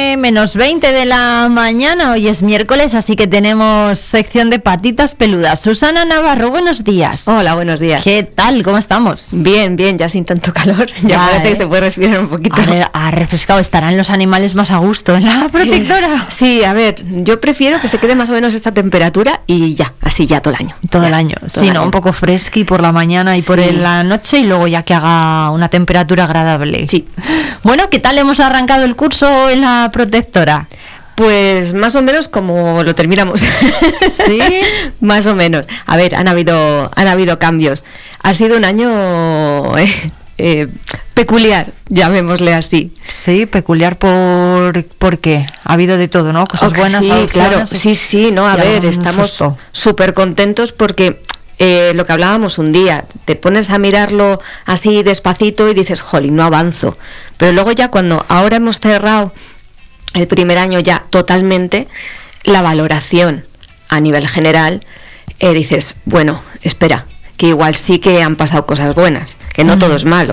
9 menos 20 de la mañana. Hoy es miércoles, así que tenemos sección de patitas peludas. Susana Navarro, buenos días. Hola, buenos días. ¿Qué tal? ¿Cómo estamos? Bien, ya sin tanto calor. Ya parece que se puede respirar un poquito. Ha refrescado. ¿Estarán los animales más a gusto en la protectora? Sí, a ver, yo prefiero que se quede más o menos esta temperatura y ya, así ya todo el año. Todo el año. Sí, ¿no? Un poco fresqui por la mañana y por la noche, y luego ya que haga una temperatura agradable. Sí. Bueno, ¿qué tal hemos arrancado el curso en la protectora? Pues más o menos como lo terminamos. Sí. Más o menos. A ver, han habido cambios. Ha sido un año peculiar, llamémosle así. Sí, peculiar ¿por qué? Ha habido de todo, ¿no? Cosas buenas. Sí, claro. Sí, no, a ver, estamos súper contentos porque lo que hablábamos un día, te pones a mirarlo así despacito y dices, jolín, no avanzo. Pero luego ya cuando ahora hemos cerrado el primer año ya totalmente, la valoración a nivel general, dices, bueno, espera, que igual sí que han pasado cosas buenas, que no todo es malo.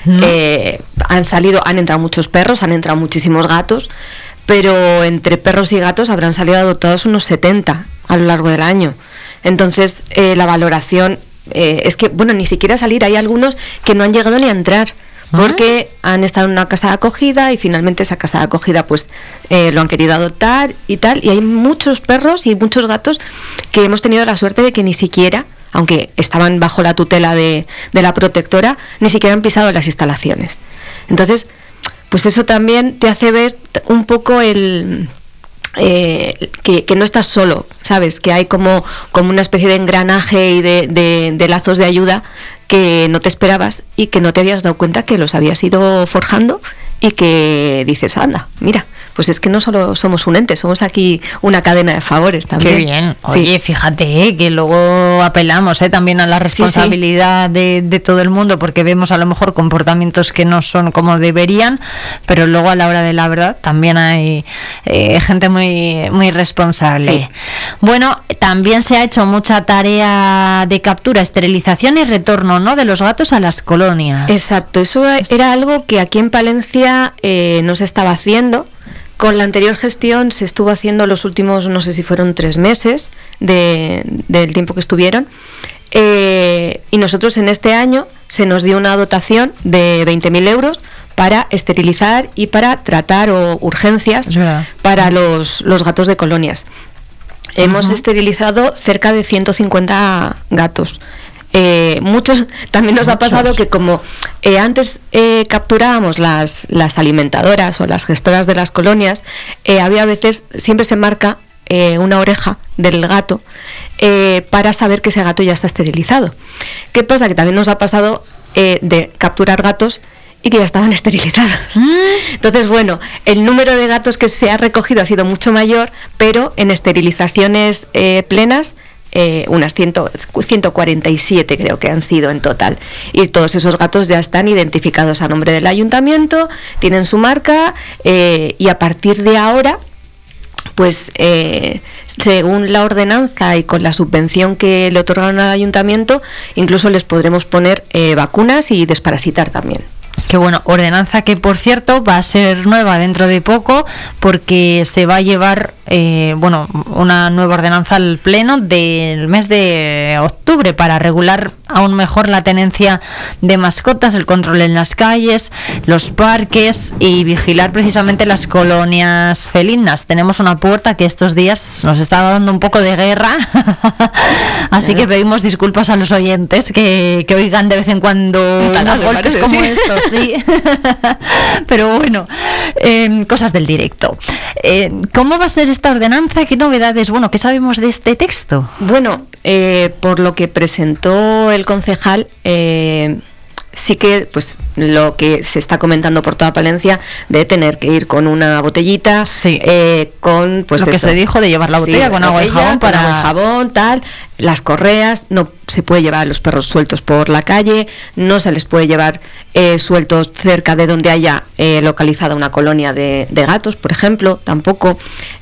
Han entrado muchos perros, han entrado muchísimos gatos, pero entre perros y gatos habrán salido adoptados unos 70 a lo largo del año. Entonces, la valoración es que, bueno, ni siquiera salir, hay algunos que no han llegado ni a entrar, porque han estado en una casa de acogida y finalmente esa casa de acogida pues lo han querido adoptar y tal, y hay muchos perros y muchos gatos que hemos tenido la suerte de que ni siquiera, aunque estaban bajo la tutela de la protectora, ni siquiera han pisado las instalaciones. Entonces, pues eso también te hace ver un poco que no estás solo, ¿sabes? Que hay como una especie de engranaje y de lazos de ayuda que no te esperabas y que no te habías dado cuenta que los habías ido forjando, y que dices, anda, mira, pues es que no solo somos un ente, somos aquí una cadena de favores también. Qué bien. Oye, fíjate que luego apelamos también a la responsabilidad de todo el mundo, porque vemos a lo mejor comportamientos que no son como deberían, pero luego a la hora de la verdad también hay gente muy, muy responsable. Sí. Bueno, también se ha hecho mucha tarea de captura, esterilización y retorno, ¿no?, de los gatos a las colonias. Exacto, eso era algo que aquí en Palencia no se estaba haciendo. Con la anterior gestión se estuvo haciendo los últimos, no sé si fueron 3 meses del tiempo que estuvieron, y nosotros en este año se nos dio una dotación de 20.000 euros para esterilizar y para tratar urgencias para los gatos de colonias. Hemos esterilizado cerca de 150 gatos. Muchos también nos ha pasado que como antes capturábamos las alimentadoras o las gestoras de las colonias, había veces, siempre se marca una oreja del gato para saber que ese gato ya está esterilizado. ¿Qué pasa? Que también nos ha pasado de capturar gatos y que ya estaban esterilizados. Entonces, bueno, el número de gatos que se ha recogido ha sido mucho mayor, pero en esterilizaciones plenas, unas 147 creo que han sido en total, y todos esos gatos ya están identificados a nombre del ayuntamiento, tienen su marca, y a partir de ahora pues según la ordenanza y con la subvención que le otorgaron al ayuntamiento, incluso les podremos poner vacunas y desparasitar también. Qué bueno, ordenanza que por cierto va a ser nueva dentro de poco, porque se va a llevar una nueva ordenanza al pleno del mes de octubre para regular aún mejor la tenencia de mascotas, el control en las calles, los parques y vigilar precisamente las colonias felinas. Tenemos una puerta que estos días nos está dando un poco de guerra, así que pedimos disculpas a los oyentes que oigan de vez en cuando unos golpes como estos. Sí, pero bueno, cosas del directo. ¿Cómo va a ser esta ordenanza? ¿Qué novedades? Bueno, ¿qué sabemos de este texto? Bueno, por lo que presentó el concejal, sí que pues lo que se está comentando por toda Palencia de tener que ir con una botellita, con pues lo que se dijo de llevar la botella con agua y jabón, para jabón, tal, las correas, no se puede llevar a los perros sueltos por la calle, no se les puede llevar sueltos cerca de donde haya localizada una colonia de gatos, por ejemplo, tampoco.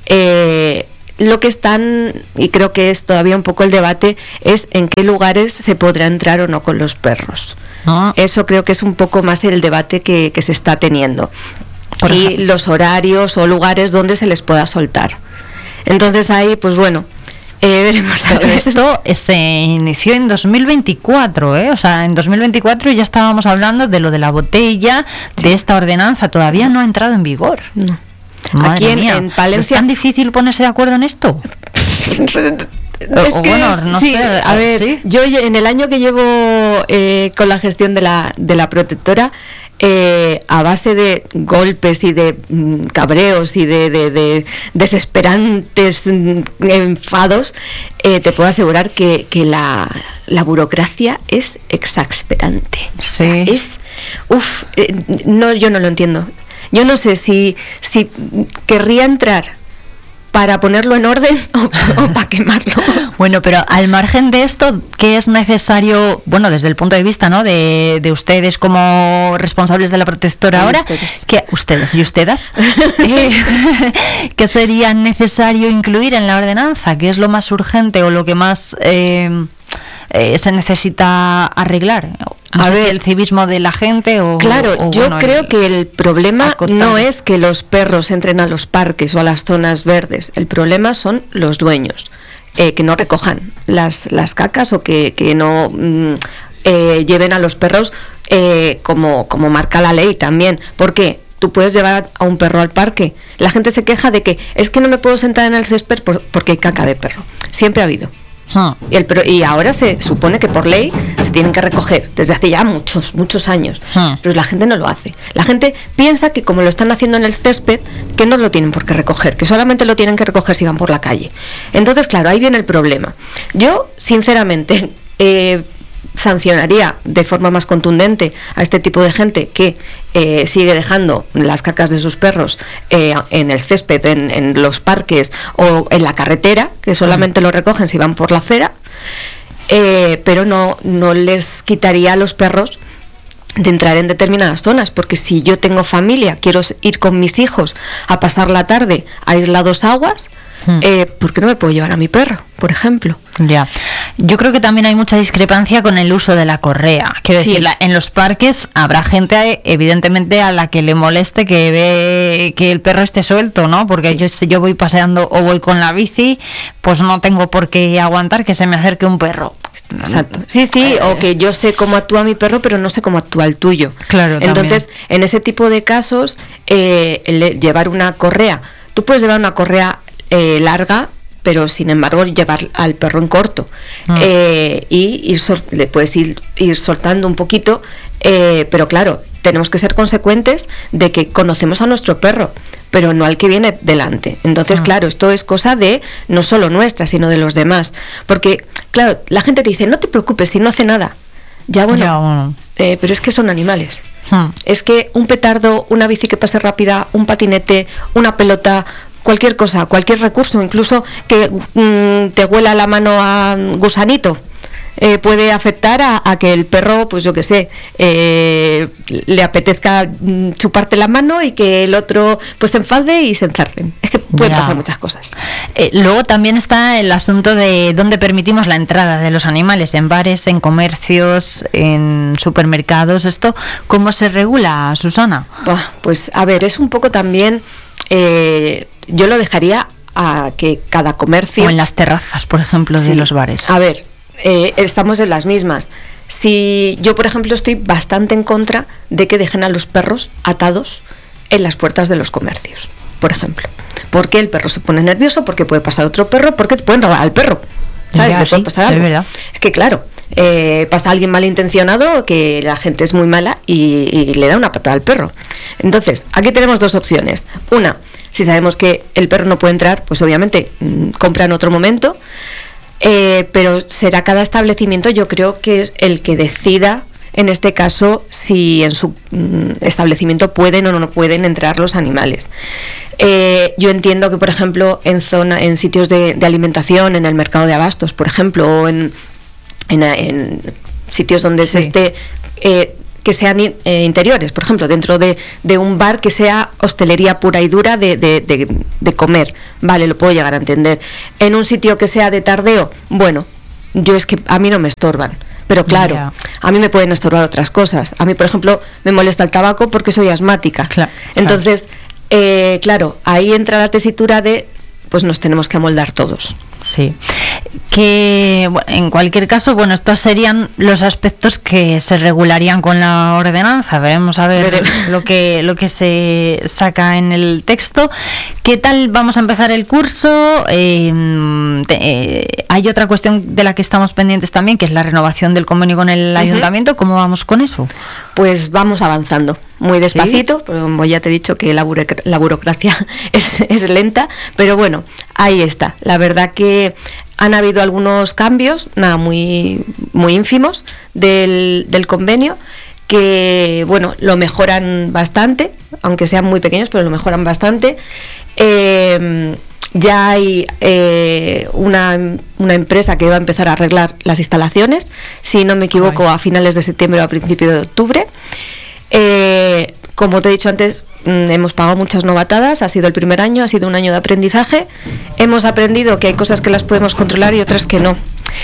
Lo que están, y creo que es todavía un poco el debate, es en qué lugares se podrá entrar o no con los perros. Eso creo que es un poco más el debate que se está teniendo. y los horarios o lugares donde se les pueda soltar. Entonces ahí, pues bueno, veremos a ver. Esto se inició en 2024, ¿eh? O sea, en 2024 ya estábamos hablando de lo de la botella, de esta ordenanza, todavía no ha entrado en vigor. No. Madre Aquí mía, en Palencia... ¿es tan difícil ponerse de acuerdo en esto? Es que, bueno, no sí, sé, a ver, ¿sí? Yo en el año que llevo con la gestión de la protectora, a base de golpes y de cabreos y de desesperantes enfados, te puedo asegurar que la burocracia es exasperante. Sí. O sea, no, yo no lo entiendo. Yo no sé si querría entrar para ponerlo en orden o para quemarlo. Bueno, pero al margen de esto, ¿qué es necesario, bueno, desde el punto de vista, ¿no?, de ustedes como responsables de la protectora ahora, ustedes y ustedes, ¿qué sería necesario incluir en la ordenanza? ¿Qué es lo más urgente o lo que más se necesita arreglar? No sé si el civismo de la gente o... Claro, yo creo que el problema no es que los perros entren a los parques o a las zonas verdes. El problema son los dueños, que no recojan las cacas o que no lleven a los perros como marca la ley también. ¿Por qué? Tú puedes llevar a un perro al parque. La gente se queja de que es que no me puedo sentar en el césped porque hay caca de perro. Siempre ha habido. Y ahora se supone que por ley se tienen que recoger desde hace ya muchos años, pero la gente no lo hace. La gente piensa que como lo están haciendo en el césped, que no lo tienen por qué recoger, que solamente lo tienen que recoger si van por la calle. Entonces, claro, ahí viene el problema. Yo, sinceramente, sancionaría de forma más contundente a este tipo de gente que sigue dejando las cacas de sus perros en el césped, en los parques o en la carretera, que solamente lo recogen si van por la acera, pero no les quitaría a los perros de entrar en determinadas zonas, porque si yo tengo familia, quiero ir con mis hijos a pasar la tarde a Isla Dos Aguas, ¿por qué no me puedo llevar a mi perro, por ejemplo? Ya, yo creo que también hay mucha discrepancia con el uso de la correa. Quiero decir, en los parques habrá gente, evidentemente, a la que le moleste que ve que el perro esté suelto, ¿no? Porque si yo voy paseando o voy con la bici, pues no tengo por qué aguantar que se me acerque un perro. Exacto. Sí, o que yo sé cómo actúa mi perro, pero no sé cómo actúa el tuyo. Claro. Entonces, también. En ese tipo de casos, llevar una correa, tú puedes llevar una correa larga, pero sin embargo llevar al perro en corto, y le puedes ir soltando un poquito, pero claro, tenemos que ser consecuentes de que conocemos a nuestro perro, pero no al que viene delante. Entonces, claro, esto es cosa de no solo nuestra, sino de los demás, porque claro, la gente te dice, no te preocupes si no hace nada. Ya bueno. Pero es que son animales. Es que un petardo, una bici que pase rápida, un patinete, una pelota, cualquier cosa, cualquier recurso, incluso que te huela la mano a gusanito, puede afectar a que el perro, pues yo qué sé, le apetezca chuparte la mano y que el otro pues se enfade y se enzarcen. Es que pueden pasar muchas cosas. Luego también está el asunto de dónde permitimos la entrada de los animales, en bares, en comercios, en supermercados. ¿Esto cómo se regula, Susana? Pues a ver, es un poco también... yo lo dejaría a que cada comercio... O en las terrazas, por ejemplo, de los bares. A ver, estamos en las mismas. Si yo, por ejemplo, estoy bastante en contra de que dejen a los perros atados en las puertas de los comercios, por ejemplo. Porque el perro se pone nervioso, porque puede pasar otro perro, porque te pueden robar al perro. ¿Sabes? Ya, puede pasar algo. Es verdad. Es que claro, pasa alguien malintencionado, que la gente es muy mala y le da una patada al perro. Entonces, aquí tenemos dos opciones. Una, si sabemos que el perro no puede entrar, pues obviamente compra en otro momento, pero será cada establecimiento, yo creo que es el que decida, en este caso, si en su establecimiento pueden o no pueden entrar los animales. Yo entiendo que, por ejemplo, en sitios de alimentación, en el mercado de abastos, por ejemplo, o en sitios donde se esté... que sean interiores, por ejemplo, dentro de un bar que sea hostelería pura y dura de comer, vale, lo puedo llegar a entender. En un sitio que sea de tardeo, bueno, yo es que a mí no me estorban, pero claro, a mí me pueden estorbar otras cosas. A mí, por ejemplo, me molesta el tabaco porque soy asmática. Entonces, claro, ahí entra la tesitura de, pues nos tenemos que amoldar todos. Sí, que bueno, en cualquier caso, bueno, estos serían los aspectos que se regularían con la ordenanza. Veremos a ver lo que se saca en el texto. ¿Qué tal vamos a empezar el curso? Hay otra cuestión de la que estamos pendientes también, que es la renovación del convenio con el ayuntamiento. ¿Cómo vamos con eso? Pues vamos avanzando muy despacito, ¿sí? Porque como ya te he dicho que la burocracia es lenta, pero bueno, ahí está. La verdad que han habido algunos cambios, nada, muy ínfimos del convenio, que bueno, lo mejoran bastante, aunque sean muy pequeños, pero lo mejoran bastante. Ya hay una empresa que va a empezar a arreglar las instalaciones, si no me equivoco, a finales de septiembre o a principios de octubre. Como te he dicho antes, hemos pagado muchas novatadas, ha sido el primer año, ha sido un año de aprendizaje. Hemos aprendido que hay cosas que las podemos controlar y otras que no.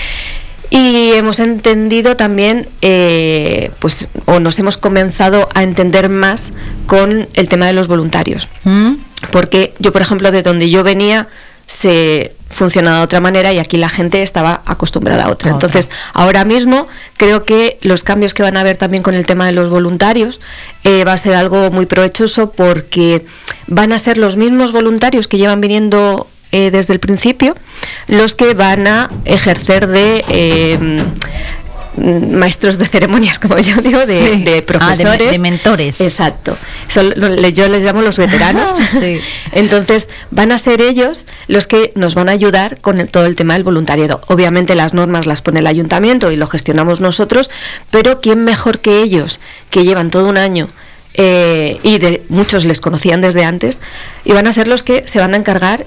Y hemos entendido también, pues, o nos hemos comenzado a entender más con el tema de los voluntarios. Porque yo, por ejemplo, de donde yo venía, se funcionaba de otra manera y aquí la gente estaba acostumbrada a otra. Entonces, ahora mismo creo que los cambios que van a haber también con el tema de los voluntarios va a ser algo muy provechoso, porque van a ser los mismos voluntarios que llevan viniendo desde el principio los que van a ejercer de maestros de ceremonias, como yo digo, de profesores, de mentores. Exacto. Yo les llamo los veteranos. Sí. Entonces van a ser ellos los que nos van a ayudar con todo el tema del voluntariado. Obviamente las normas las pone el ayuntamiento y lo gestionamos nosotros, pero ¿quién mejor que ellos, que llevan todo un año y muchos les conocían desde antes, y van a ser los que se van a encargar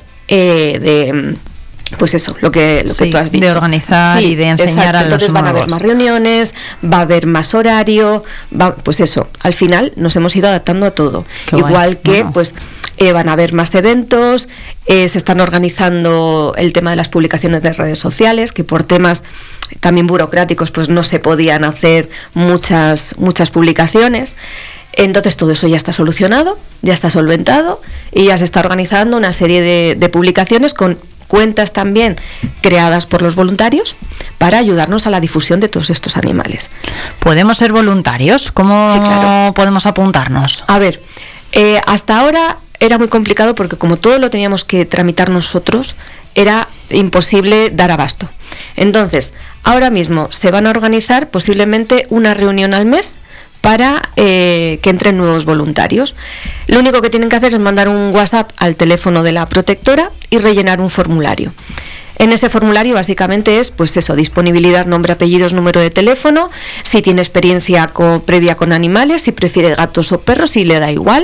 de... Pues eso, lo que tú has dicho. De organizar y de enseñar a los nuevos. Entonces van a haber más reuniones, va a haber más horario, pues eso, al final nos hemos ido adaptando a todo. Qué igual que pues van a haber más eventos, se están organizando el tema de las publicaciones de redes sociales, que por temas también burocráticos pues no se podían hacer muchas publicaciones. Entonces todo eso ya está solucionado, ya está solventado y ya se está organizando una serie de publicaciones con cuentas también creadas por los voluntarios para ayudarnos a la difusión de todos estos animales. ¿Podemos ser voluntarios? ¿Cómo sí, claro. podemos apuntarnos? A ver, hasta ahora era muy complicado porque como todo lo teníamos que tramitar nosotros, era imposible dar abasto. Entonces, ahora mismo se van a organizar posiblemente una reunión al mes para que entren nuevos voluntarios. Lo único que tienen que hacer es mandar un WhatsApp al teléfono de la protectora y rellenar un formulario. En ese formulario básicamente es, pues eso, disponibilidad, nombre, apellidos, número de teléfono, si tiene experiencia previa con animales, si prefiere gatos o perros, si le da igual.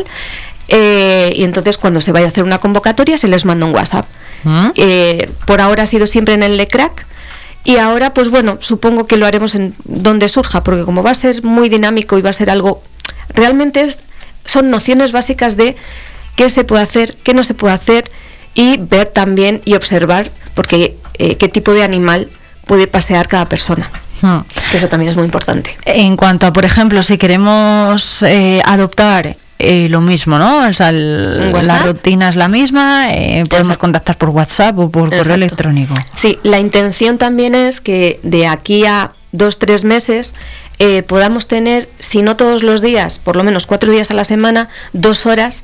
Y entonces cuando se vaya a hacer una convocatoria se les manda un WhatsApp. Por ahora ha sido siempre en el LECRAC. Y ahora, pues bueno, supongo que lo haremos en donde surja, porque como va a ser muy dinámico y va a ser algo... Realmente son nociones básicas de qué se puede hacer, qué no se puede hacer, y ver también y observar porque qué tipo de animal puede pasear cada persona. Que eso también es muy importante. En cuanto a, por ejemplo, si queremos adoptar... lo mismo, ¿no? O sea, la rutina es la misma, podemos contactar por WhatsApp o por correo electrónico. Sí, la intención también es que de aquí a 2-3 meses podamos tener, si no todos los días, por lo menos 4 días a la semana, 2 horas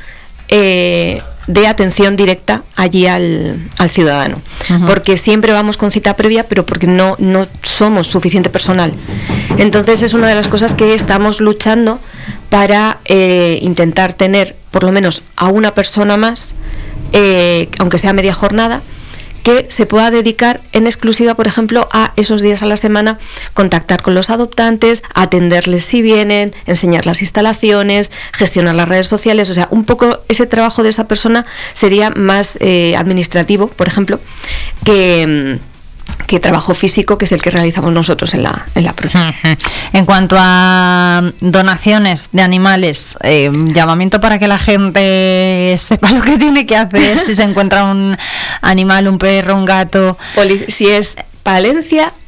de atención directa allí al ciudadano. Porque siempre vamos con cita previa, pero porque no somos suficiente personal. Entonces es una de las cosas que estamos luchando para intentar tener por lo menos a una persona más, aunque sea media jornada, que se pueda dedicar en exclusiva, por ejemplo, a esos días a la semana, contactar con los adoptantes, atenderles si vienen, enseñar las instalaciones, gestionar las redes sociales. O sea, un poco ese trabajo de esa persona sería más administrativo, por ejemplo, que trabajo físico, que es el que realizamos nosotros en la prote. En cuanto a donaciones de animales, llamamiento para que la gente sepa lo que tiene que hacer si se encuentra un animal, un perro, un gato. Si es Palencia,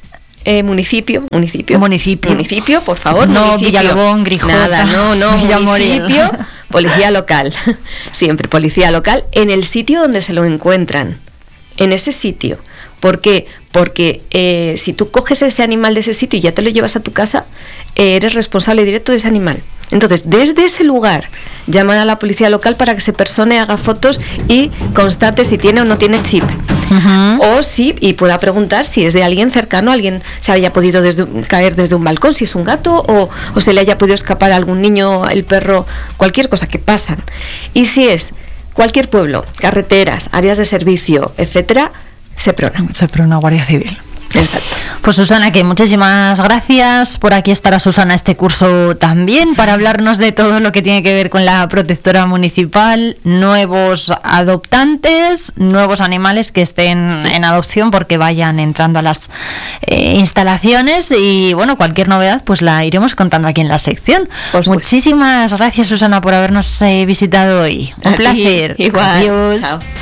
Municipio, por favor. No, municipio. Villalobón, Grijota. Nada, no, municipio, policía local. Siempre policía local en el sitio donde se lo encuentran. En ese sitio. ¿Por qué? Porque si tú coges ese animal de ese sitio y ya te lo llevas a tu casa, eres responsable directo de ese animal. Entonces, desde ese lugar, llaman a la policía local para que se persone, haga fotos y constate si tiene o no tiene chip. O si, y pueda preguntar si es de alguien cercano, alguien se haya podido caer desde un balcón, si es un gato, o se le haya podido escapar a algún niño, el perro, cualquier cosa que pasan. Y si es cualquier pueblo, carreteras, áreas de servicio, etcétera, Seprona. Seprona, Guardia Civil. Exacto. Pues Susana, que muchísimas gracias. Por aquí estará Susana este curso también para hablarnos de todo lo que tiene que ver con la protectora municipal, nuevos adoptantes, nuevos animales que estén en adopción porque vayan entrando a las instalaciones y bueno, cualquier novedad pues la iremos contando aquí en la sección. Muchísimas gracias, Susana, por habernos visitado hoy. Un placer. Igual. Adiós. Chao.